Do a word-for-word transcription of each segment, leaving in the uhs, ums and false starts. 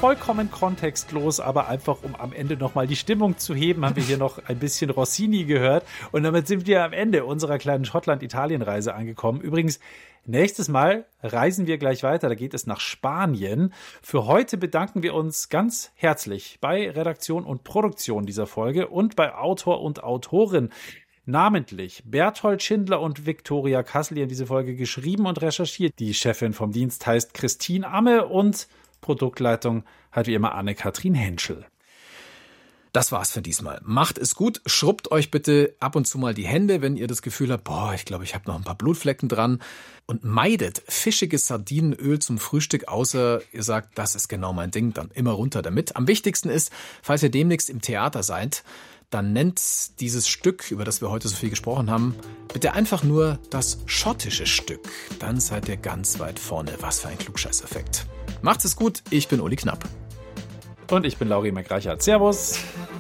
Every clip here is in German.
vollkommen kontextlos, aber einfach, um am Ende nochmal die Stimmung zu heben, haben wir hier noch ein bisschen Rossini gehört. Und damit sind wir am Ende unserer kleinen Schottland-Italien-Reise angekommen. Übrigens, nächstes Mal reisen wir gleich weiter, da geht es nach Spanien. Für heute bedanken wir uns ganz herzlich bei Redaktion und Produktion dieser Folge und bei Autor und Autorin. Namentlich Berthold Schindler und Viktoria Kassel, die haben diese Folge geschrieben und recherchiert. Die Chefin vom Dienst heißt Christine Amme und Produktleitung hat wie immer Anne-Kathrin Henschel. Das war's für diesmal. Macht es gut, schrubbt euch bitte ab und zu mal die Hände, wenn ihr das Gefühl habt, boah, ich glaube, ich habe noch ein paar Blutflecken dran. Und meidet fischiges Sardinenöl zum Frühstück, außer ihr sagt, das ist genau mein Ding, dann immer runter damit. Am wichtigsten ist, falls ihr demnächst im Theater seid, dann nennt dieses Stück, über das wir heute so viel gesprochen haben, bitte einfach nur das schottische Stück. Dann seid ihr ganz weit vorne. Was für ein Klugscheiß-Effekt. Macht's es gut, ich bin Uli Knapp. Und ich bin Lauri McReichert. Servus.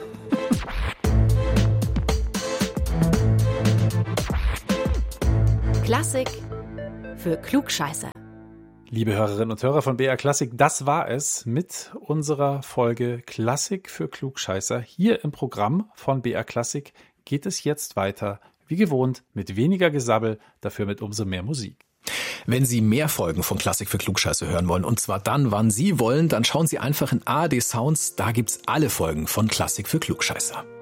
Klassik für Klugscheißer. Liebe Hörerinnen und Hörer von B R Klassik, das war es mit unserer Folge Klassik für Klugscheißer. Hier im Programm von B R Klassik geht es jetzt weiter, wie gewohnt, mit weniger Gesabbel, dafür mit umso mehr Musik. Wenn Sie mehr Folgen von Klassik für Klugscheißer hören wollen, und zwar dann, wann Sie wollen, dann schauen Sie einfach in A R D Sounds, da gibt's alle Folgen von Klassik für Klugscheißer.